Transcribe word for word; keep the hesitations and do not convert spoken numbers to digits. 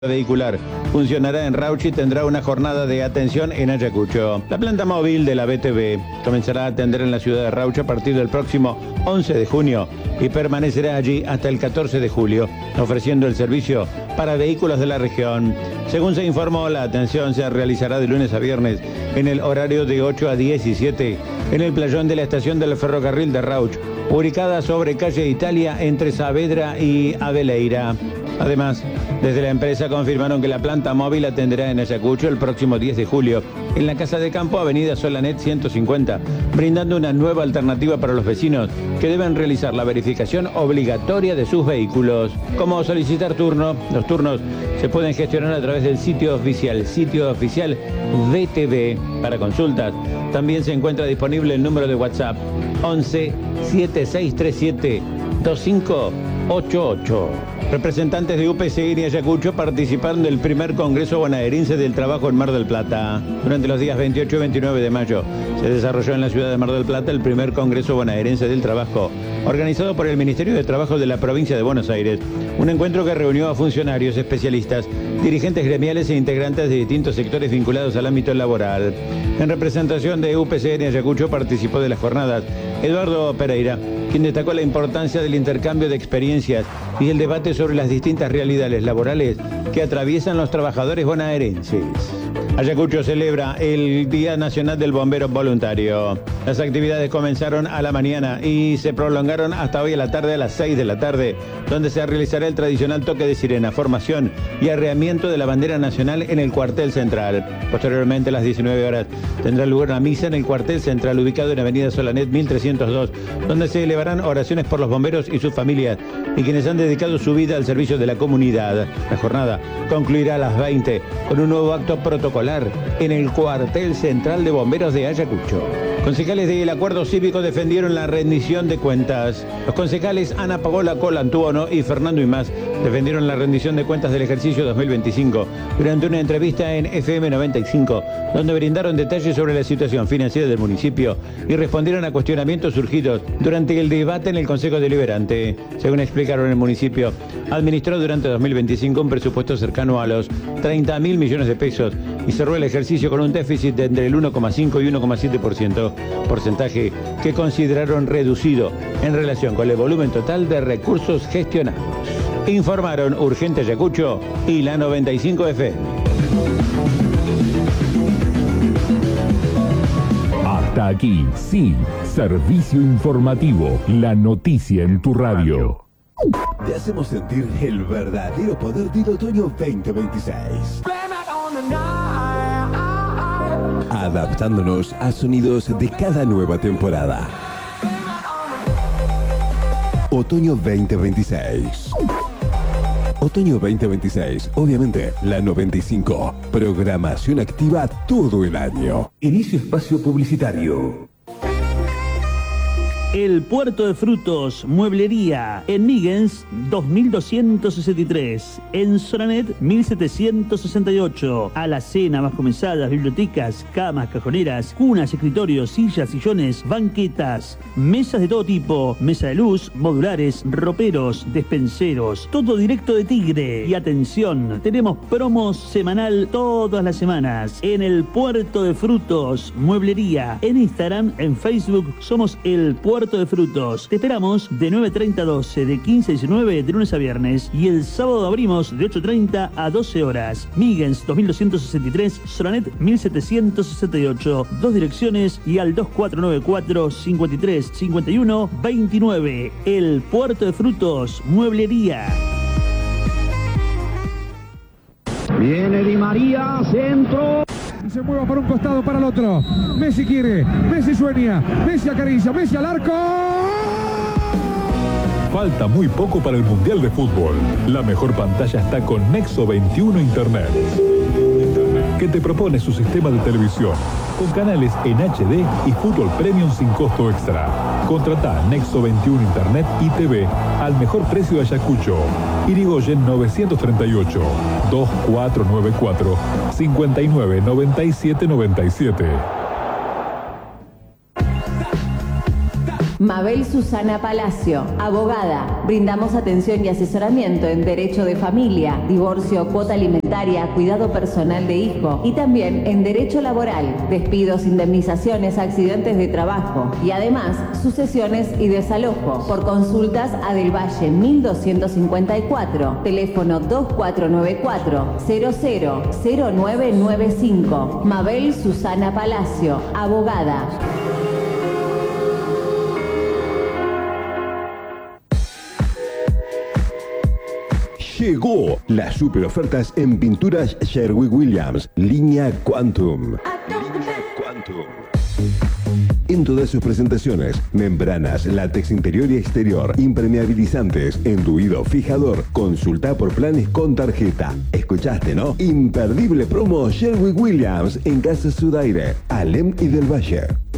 vehicular funcionará en Rauch y tendrá una jornada de atención en Ayacucho. La planta móvil de la B T V comenzará a atender en la ciudad de Rauch a partir del próximo once de junio y permanecerá allí hasta el catorce de julio, ofreciendo el servicio para vehículos de la región. Según se informó, la atención se realizará de lunes a viernes en el horario de ocho a diecisiete en el playón de la estación del ferrocarril de Rauch, ubicada sobre calle Italia entre Saavedra y Aveleira. Además, desde la empresa confirmaron que la planta móvil atenderá en Ayacucho el próximo diez de julio, en la Casa de Campo, Avenida Solanet ciento cincuenta, brindando una nueva alternativa para los vecinos que deben realizar la verificación obligatoria de sus vehículos. ¿Cómo solicitar turno? Los turnos se pueden gestionar a través del sitio oficial, sitio oficial B T V. Para consultas, también se encuentra disponible el número de WhatsApp once siete seis tres siete dos cinco ocho ocho. Representantes de U P C N y Ayacucho participaron del primer Congreso Bonaerense del Trabajo en Mar del Plata. Durante los días veintiocho y veintinueve de mayo se desarrolló en la ciudad de Mar del Plata el primer Congreso Bonaerense del Trabajo, organizado por el Ministerio de Trabajo de la provincia de Buenos Aires. Un encuentro que reunió a funcionarios, especialistas, dirigentes gremiales e integrantes de distintos sectores vinculados al ámbito laboral. En representación de U P C N y Ayacucho participó de las jornadas Eduardo Pereira, quien destacó la importancia del intercambio de experiencias y el debate sobre las distintas realidades laborales que atraviesan los trabajadores bonaerenses. Ayacucho celebra el Día Nacional del Bombero Voluntario. Las actividades comenzaron a la mañana y se prolongaron hasta hoy a la tarde a las seis de la tarde, donde se realizará el tradicional toque de sirena, formación y arreamiento de la bandera nacional en el cuartel central. Posteriormente, a las diecinueve horas, tendrá lugar una misa en el cuartel central ubicado en Avenida Solanet mil trescientos dos, donde se elevarán oraciones por los bomberos y sus familias y quienes han dedicado su vida al servicio de la comunidad. La jornada concluirá a las veinte con un nuevo acto protocolar en el cuartel central de bomberos de Ayacucho. Concejales del Acuerdo Cívico defendieron la rendición de cuentas. Los concejales Ana Paola Colantuono y Fernando Imaz defendieron la rendición de cuentas del ejercicio dos mil veinticinco durante una entrevista en F M noventa y cinco, donde brindaron detalles sobre la situación financiera del municipio y respondieron a cuestionamientos surgidos durante el debate en el Consejo Deliberante. Según explicaron, el municipio administró durante dos mil veinticinco un presupuesto cercano a los treinta mil millones de pesos y cerró el ejercicio con un déficit de entre el uno coma cinco y uno coma siete por ciento, porcentaje que consideraron reducido en relación con el volumen total de recursos gestionados. Informaron Urgente Ayacucho y la noventa y cinco F M. Hasta aquí, sí, servicio informativo, la noticia en tu radio. Te hacemos sentir el verdadero poder del otoño veinte veintiséis. Adaptándonos a sonidos de cada nueva temporada. Otoño veinte veintiséis. Otoño veinte veintiséis, obviamente, la noventa y cinco. Programación activa todo el año. Inicio espacio publicitario. El Puerto de Frutos, Mueblería, en Migens dos mil doscientos sesenta y tres, en Solanet mil setecientos sesenta y ocho, alacena, más mesadas, bibliotecas, camas, cajoneras, cunas, escritorios, sillas, sillones, banquetas, mesas de todo tipo, mesa de luz, modulares, roperos, despenseros, todo directo de Tigre. Y atención, tenemos promos semanal todas las semanas en el Puerto de Frutos, Mueblería, en Instagram, en Facebook, somos el Puerto de Frutos. Te esperamos de nueve treinta a doce, de quince a diecinueve, de lunes a viernes. Y el sábado abrimos de ocho treinta a doce horas. Migens dos mil doscientos sesenta y tres, Solanet mil setecientos sesenta y ocho. Dos direcciones y al dos cuatro nueve cuatro, cincuenta y tres, cincuenta y uno, veintinueve. El Puerto de Frutos, Mueblería. Viene Di María, centro. Se mueva para un costado, para el otro. Messi quiere, Messi sueña, Messi acaricia, Messi al arco. Falta muy poco para el Mundial de Fútbol. La mejor pantalla está con Nexo veintiuno Internet, que te propone su sistema de televisión con canales en H D y fútbol premium sin costo extra. Contratá Nexo veintiuno Internet y T V al mejor precio de Ayacucho. Irigoyen novecientos treinta y ocho, dos cuatro nueve cuatro, cinco nueve nueve siete nueve siete. Mabel Susana Palacio, abogada. Brindamos atención y asesoramiento en derecho de familia, divorcio, cuota alimentaria, cuidado personal de hijo y también en derecho laboral, despidos, indemnizaciones, accidentes de trabajo y además sucesiones y desalojo. Por consultas a Del Valle mil doscientos cincuenta y cuatro, teléfono dos cuatro nueve cuatro cero cero cero nueve nueve cinco. Mabel Susana Palacio, abogada. Llegó las super ofertas en pinturas Sherwin Williams, línea Quantum. Línea Quantum. En todas sus presentaciones, membranas, látex interior y exterior, impermeabilizantes, enduido, fijador. Consulta por planes con tarjeta. ¿Escuchaste, no? Imperdible promo Sherwin Williams en Casa Sudaire, Alem y Del Valle.